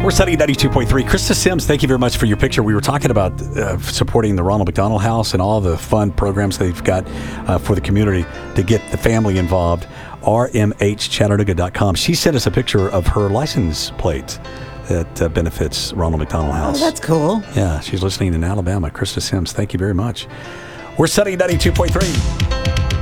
We're Sunny 92.3. Krista Sims, thank you very much for your picture. We were talking about supporting the Ronald McDonald House and all the fun programs they've got for the community to get the family involved. RMHChattanooga.com. She sent us a picture of her license plate that benefits Ronald McDonald House. Oh, that's cool. Yeah, she's listening in Alabama. Krista Sims, thank you very much. We're Sunny 92.3.